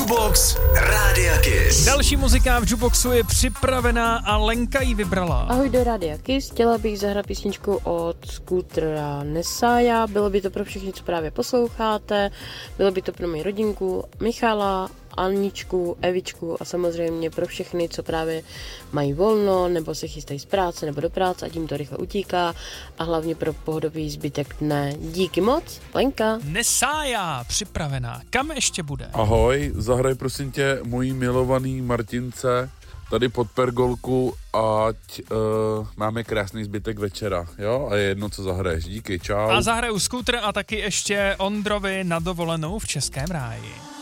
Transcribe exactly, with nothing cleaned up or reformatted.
Jukebox Rádia Kiss. Další muzika v Jukeboxu je připravená a Lenka ji vybrala. Ahoj do Rádia Kiss, chtěla bych zahrát písničku od Scootera Nesája. Bylo by to pro všechny, co právě posloucháte. Bylo by to pro moji rodinku Michala, Aničku, Evičku a samozřejmě pro všechny, co právě mají volno nebo se chystají z práce nebo do práce a tím to rychle utíká a hlavně pro pohodový zbytek dne. Díky moc, Lenka. Nesája připravená. Kam ještě bude? Ahoj, zahraj prosím tě mojí milovaný Martince tady pod pergolku, ať uh, máme krásný zbytek večera, jo? A je jedno, co zahraješ. Díky, čau. A zahraju Scooter a taky ještě Ondrovi na dovolenou v Českém ráji.